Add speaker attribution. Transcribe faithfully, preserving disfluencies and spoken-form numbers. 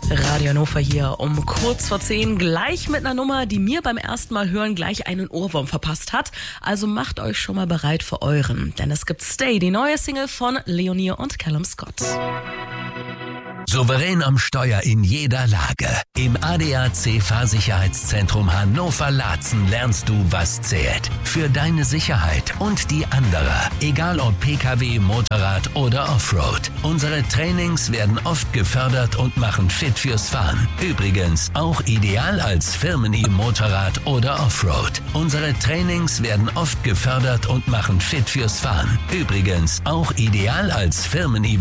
Speaker 1: Radio Hannover hier um kurz vor zehn, gleich mit einer Nummer, die mir beim ersten Mal hören gleich einen Ohrwurm verpasst hat. Also macht euch schon mal bereit für euren, denn es gibt Stay, die neue Single von Leonie und Callum Scott.
Speaker 2: Souverän am Steuer in jeder Lage. Im A D A C Fahrsicherheitszentrum Hannover-Laatzen lernst du, was zählt. Für deine Sicherheit und die anderer. Egal ob P K W, Motorrad oder Offroad. Unsere Trainings werden oft gefördert und machen fit fürs Fahren. Übrigens auch ideal als Firmen-E-Motorrad oder Offroad. Unsere Trainings werden oft gefördert und machen fit fürs Fahren. Übrigens auch ideal als Firmen-E